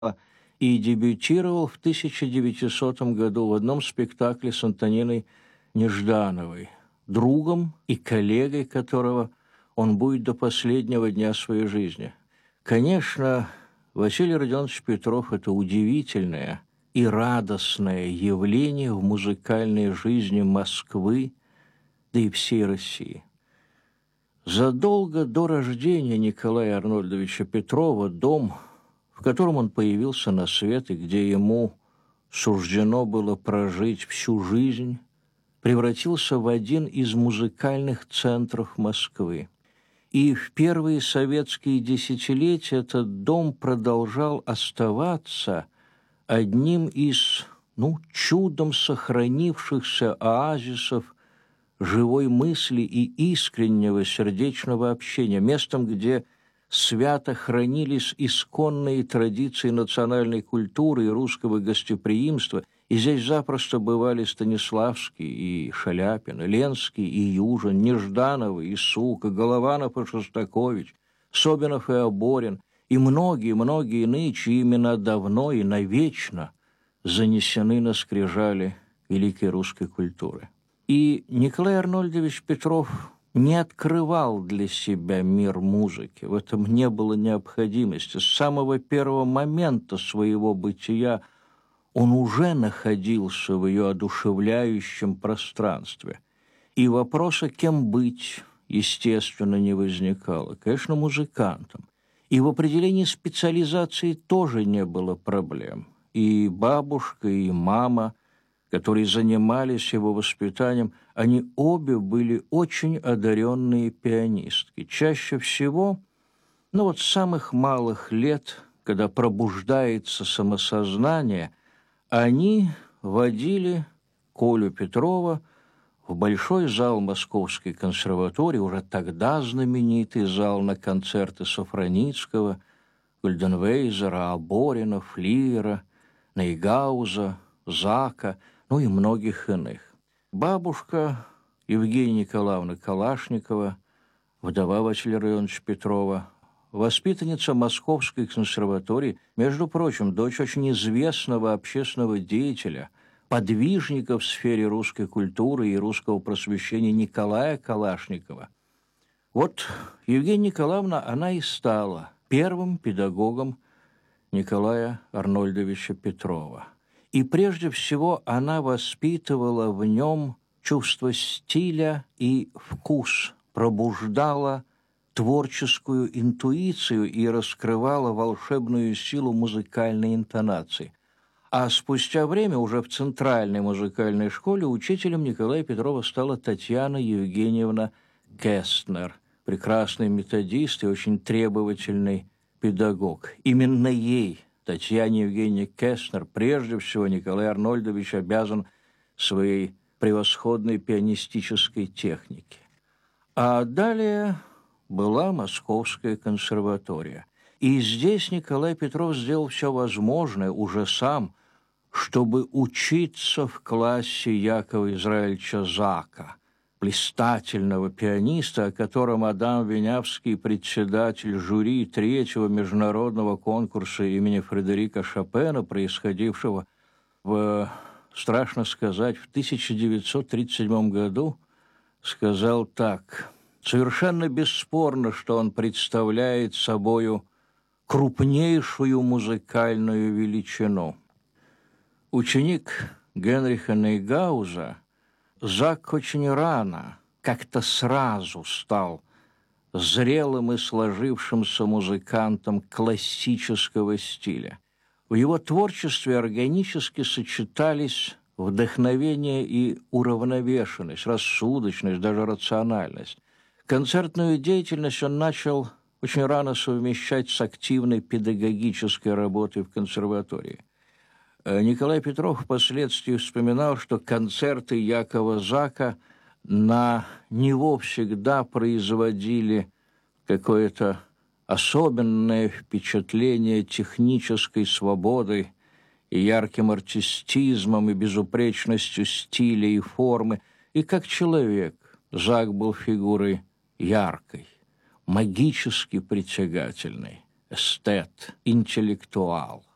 и дебютировал в 1900 году в одном спектакле с Антониной Неждановой, другом и коллегой которого он будет до последнего дня своей жизни. Конечно, Василий Родионович Петров – это удивительное и радостное явление в музыкальной жизни Москвы, да и всей России. Задолго до рождения Николая Арнольдовича Петрова дом, в котором он появился на свет и где ему суждено было прожить всю жизнь, превратился в один из музыкальных центров Москвы. И в первые советские десятилетия этот дом продолжал оставаться одним из, чудом сохранившихся оазисов живой мысли и искреннего сердечного общения, местом, где свято хранились исконные традиции национальной культуры и русского гостеприимства, и здесь запросто бывали Станиславский и Шаляпин, Ленский и Южин, Нежданов и Сука, Голованов и Шостакович, Собинов и Оборин, и многие-многие иные, чьи имена давно и навечно занесены на скрижали великой русской культуры. И Николай Арнольдович Петров не открывал для себя мир музыки, в этом не было необходимости. С самого первого момента своего бытия он уже находился в ее одушевляющем пространстве. И вопроса, кем быть, естественно, не возникало. Конечно, музыкантом. И в определении специализации тоже не было проблем. И бабушка, и мама, которые занимались его воспитанием, они обе были очень одаренные пианистки. Чаще всего, с самых малых лет, когда пробуждается самосознание, они водили Колю Петрова в большой зал Московской консерватории, уже тогда знаменитый зал, на концерты Сафроницкого, Гольденвейзера, Оборина, Флиера, Нейгауза, Зака, и многих иных. Бабушка Евгения Николаевна Калашникова, вдова Василия Родионовича Петрова, воспитанница Московской консерватории, между прочим, дочь очень известного общественного деятеля, подвижника в сфере русской культуры и русского просвещения Николая Калашникова. Евгения Николаевна, она и стала первым педагогом Николая Арнольдовича Петрова. И прежде всего она воспитывала в нем чувство стиля и вкус, пробуждала творческую интуицию и раскрывала волшебную силу музыкальной интонации. А спустя время уже в Центральной музыкальной школе учителем Николая Петрова стала Татьяна Евгеньевна Гестнер, прекрасный методист и очень требовательный педагог. Именно ей, Татьяне Евгеньевне Гестнер, прежде всего Николай Арнольдович обязан своей превосходной пианистической технике. А далее была Московская консерватория. И здесь Николай Петров сделал все возможное уже сам, чтобы учиться в классе Якова Израильевича Зака, блистательного пианиста, о котором Адам Винявский, председатель жюри третьего международного конкурса имени Фредерика Шопена, происходившего страшно сказать, в 1937 году, сказал так: «Совершенно бесспорно, что он представляет собою крупнейшую музыкальную величину». Ученик Генриха Нейгауза, Зак очень рано, как-то сразу стал зрелым и сложившимся музыкантом классического стиля. В его творчестве органически сочетались вдохновение и уравновешенность, рассудочность, даже рациональность. Концертную деятельность он начал очень рано совмещать с активной педагогической работой в консерватории. Николай Петров впоследствии вспоминал, что концерты Якова Зака на него всегда производили какое-то особенное впечатление технической свободой и ярким артистизмом, и безупречностью стиля и формы. И как человек Зак был фигурой яркой, магически притягательной, эстет, интеллектуал.